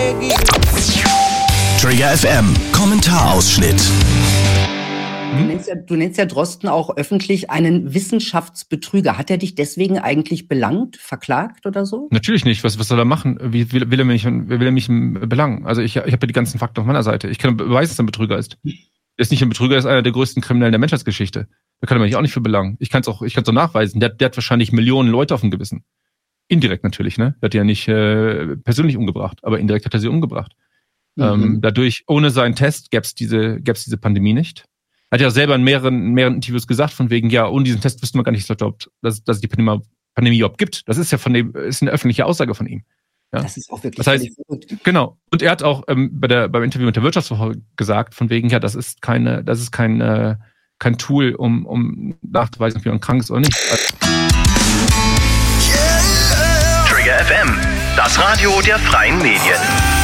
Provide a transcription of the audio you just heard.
Trigger FM, Kommentarausschnitt. Du nennst ja Drosten auch öffentlich einen Wissenschaftsbetrüger. Hat er dich deswegen eigentlich belangt, verklagt oder so? Natürlich nicht. Was soll er machen? Wie will er mich belangen? Also ich habe ja die ganzen Fakten auf meiner Seite. Ich kann beweisen, dass er ein Betrüger ist. Er ist nicht ein Betrüger, er ist einer der größten Kriminellen der Menschheitsgeschichte. Da kann er mich auch nicht für belangen. Ich kann es auch nachweisen. Der hat wahrscheinlich Millionen Leute auf dem Gewissen. Indirekt natürlich, ne? Der hat ja nicht persönlich umgebracht, aber indirekt hat er sie umgebracht. Dadurch, ohne seinen Test, gäb's diese Pandemie nicht. Er hat ja selber in mehreren Interviews gesagt, von wegen, ja, ohne diesen Test wüssten wir gar nicht, dass es die Pandemie überhaupt gibt. Das ist ja ist eine öffentliche Aussage von ihm. Ja. Das ist auch wirklich das heißt, verrückt. Genau. Und er hat auch beim Interview mit der Wirtschaftswoche gesagt, von wegen, ja, das ist kein Tool, um nachzuweisen, ob jemand krank ist oder nicht. Trigger FM, das Radio der freien Medien.